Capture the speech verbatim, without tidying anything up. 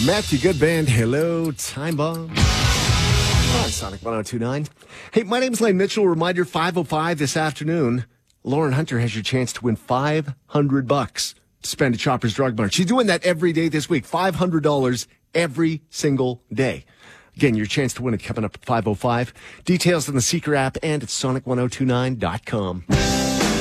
Matthew Good Band, hello, Time Bomb. On Sonic one oh two nine. Hey, my name is Lane Mitchell. Reminder, five oh five this afternoon. Lauren Hunter has your chance to win five hundred bucks to spend at Shoppers Drug Mart. She's doing that every day this week. five hundred dollars every single day. Again, your chance to win it coming up at five oh five. Details in the Seeker app and at sonic ten twenty-nine dot com.